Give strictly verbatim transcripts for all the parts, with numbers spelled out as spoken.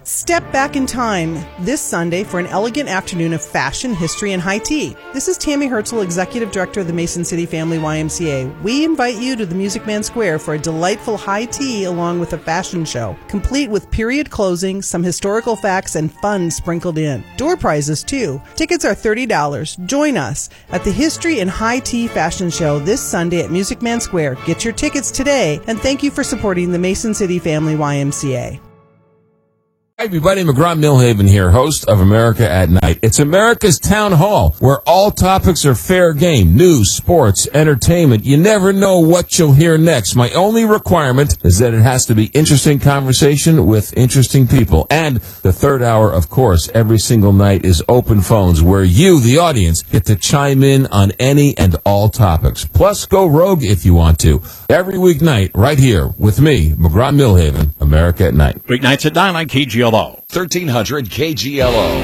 Step back in time this Sunday for an elegant afternoon of fashion, history, and high tea. This is Tammy Herzl, Executive Director of the Mason City Family Y M C A. We invite you to the Music Man Square for a delightful high tea along with a fashion show, complete with period closing, some historical facts, and fun sprinkled in. Door prizes, too. Tickets are thirty dollars. Join us at the History and High Tea Fashion Show this Sunday at Music Man Square. Get your tickets today, and thank you for supporting the Mason City Family Y M C A. Hi, everybody. McGraw-Milhaven here, host of America at Night. It's America's Town Hall, where all topics are fair game. News, sports, entertainment. You never know what you'll hear next. My only requirement is that it has to be interesting conversation with interesting people. And the third hour, of course, every single night is open phones, where you, the audience, get to chime in on any and all topics. Plus, go rogue if you want to. Every weeknight, right here with me, McGraw-Milhaven, America at Night. Weeknights at nine on K G L O. thirteen hundred K G L O.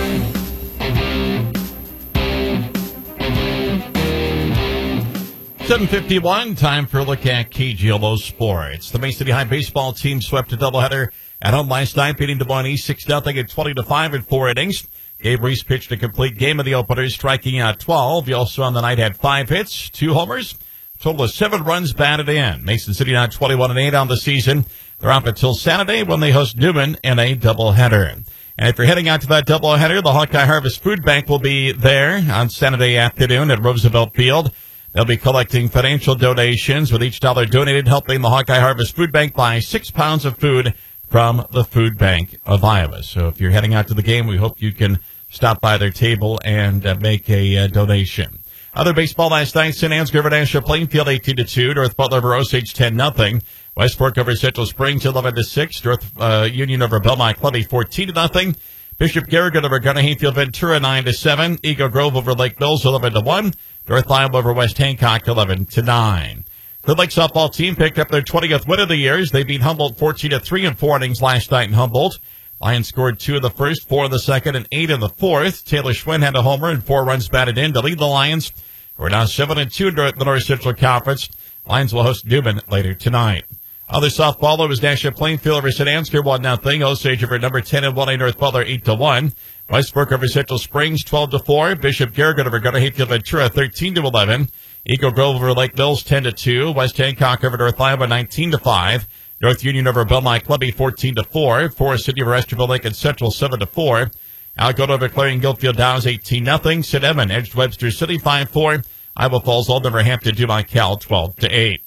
seven fifty-one, time for a look at K G L O Sports. The Mason City High baseball team swept a doubleheader at home last night, beating Des Moines East six nothing at twenty to five in four innings. Gabe Reese pitched a complete game of the openers, striking out twelve. He also on the night had five hits, two homers, total of seven runs batted in. Mason City now twenty-one and eight on the season. They're up until Saturday when they host Newman in a doubleheader. And if you're heading out to that doubleheader, the Hawkeye Harvest Food Bank will be there on Saturday afternoon at Roosevelt Field. They'll be collecting financial donations, with each dollar donated helping the Hawkeye Harvest Food Bank buy six pounds of food from the Food Bank of Iowa. So if you're heading out to the game, we hope you can stop by their table and uh, make a uh, donation. Other baseball last night, Saint Anne's over Nashua Plainfield eighteen to two, North Butler over Osage ten nothing. West Fork over Central Springs eleven to six, North uh, Union over Belmont Clubby fourteen to nothing. Bishop Garrigan over Gunner Hayfield Ventura nine to seven, Eagle Grove over Lake Mills eleven to one, North Iowa over West Hancock eleven to nine. The Lake softball team picked up their twentieth win of the year. They beat Humboldt fourteen to three in four innings last night in Humboldt. Lions scored two in the first, four in the second, and eight in the fourth. Taylor Schwinn had a homer and four runs batted in to lead the Lions. We're now seven and two in the North Central Conference. Lions will host Newman later tonight. Other softball, it was Nashua Plainfield over Saint Ansgar one nothing. Osage over number ten and one A North Butler eight to one. West Fork over Central Springs twelve to four. Bishop Garrigan over Gunner Hayfield Ventura thirteen to eleven. Eagle Grove over Lake Mills ten to two. West Hancock over North Iowa nineteen to five. North Union over Belmont Clubby fourteen to four. Forest City over Esterville Lake and Central seven to four. Alcoa over Clarion Guilford Downs eighteen nothing. Sid Edmund edged Webster City five four. Iowa Falls Old over Hampton Dumont Cal twelve to eight.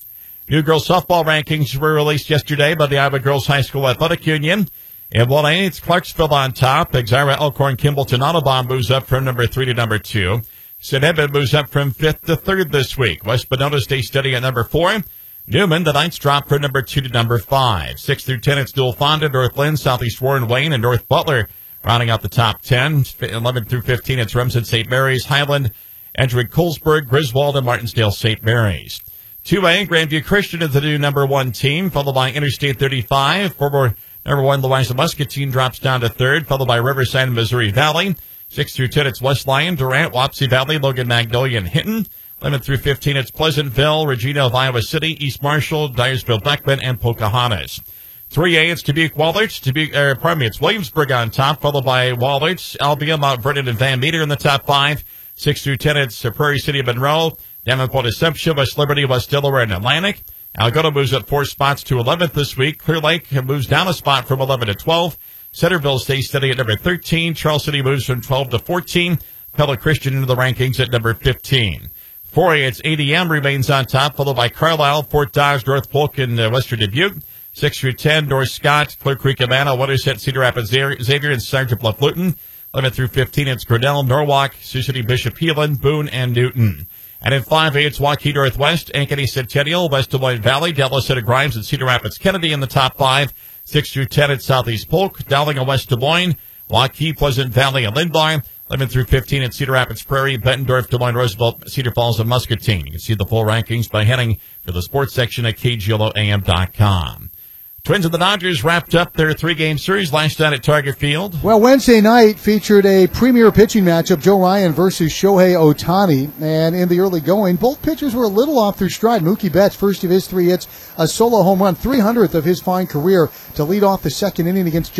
New girls softball rankings were released yesterday by the Iowa Girls High School Athletic Union. In one A, it's Clarksville on top. Exira, Elkhorn, Kimballton, Audubon moves up from number three to number two. Saint Edmund moves up from fifth to third this week. West Monona stays steady at number four. Newman, the Knights drop from number two to number five. Six through ten, it's Dual Fonda, North Lynn, Southeast Warren, Wayne, and North Butler rounding out the top ten. eleven through fifteen, it's Remsen, Saint Mary's, Highland, Edgewood, Colesburg, Griswold, and Martinsdale, Saint Mary's. two A, Grandview Christian is the new number one team, followed by Interstate thirty-five. Former number one, Louisa Muscatine drops down to third, followed by Riverside and Missouri Valley. six through ten, it's West Lyon, Durant, Wapsie Valley, Logan, Magnolia, and Hinton. eleven through fifteen, it's Pleasantville, Regina of Iowa City, East Marshall, Dyersville, Beckman, and Pocahontas. three A, it's Dubuque Wallards, Dubuque, uh, pardon me, it's Williamsburg on top, followed by Wallards, Albion, Mount Vernon, and Van Meter in the top five. six through ten, it's Prairie City of Monroe, Davenport, Assumption, West Liberty, West Delaware, and Atlantic. Algona moves up four spots to eleventh this week. Clear Lake moves down a spot from eleven to twelve. Centerville stays steady at number thirteen. Charles City moves from twelve to fourteen. Pella Christian into the rankings at number fifteen. four A, it's A D M remains on top, followed by Carlisle, Fort Dodge, North Polk, and uh, Western Dubuque. six through ten, North Scott, Clear Creek, Amana, Watersett, Cedar Rapids, Xavier, and Sergeant Bluff Luton. eleven through fifteen, it's Grinnell, Norwalk, Sioux City, Bishop Heelan, Boone, and Newton. And in five A, it's Waukee Northwest, Ankeny Centennial, West Des Moines Valley, Dallas City Grimes, and Cedar Rapids Kennedy in the top five. six through ten, it's Southeast Polk, Dowling and West Des Moines, Waukee, Pleasant Valley, and Lindbar. eleven through fifteen, it's Cedar Rapids Prairie, Bettendorf, Des Moines, Roosevelt, Cedar Falls, and Muscatine. You can see the full rankings by heading to the sports section at K G L O A M dot com. Twins and the Dodgers wrapped up their three-game series last night at Target Field. Well, Wednesday night featured a premier pitching matchup, Joe Ryan versus Shohei Ohtani. And in the early going, both pitchers were a little off their stride. Mookie Betts, first of his three hits, a solo home run, three hundredth of his fine career to lead off the second inning against